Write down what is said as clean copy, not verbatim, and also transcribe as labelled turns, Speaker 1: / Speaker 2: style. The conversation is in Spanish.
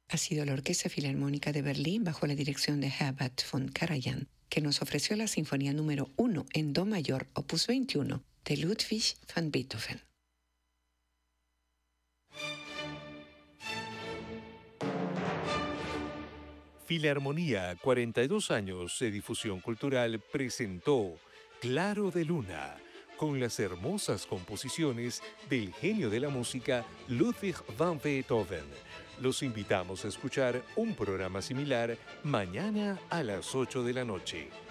Speaker 1: Ha sido la Orquesta Filarmónica de Berlín bajo la dirección de Herbert von Karajan que nos ofreció la Sinfonía número 1 en Do mayor, opus 21, de Ludwig van Beethoven.
Speaker 2: Filarmonía, 42 años de difusión cultural, presentó Claro de Luna, con las hermosas composiciones del genio de la música Ludwig van Beethoven. Los invitamos a escuchar un programa similar mañana a las 8 de la noche.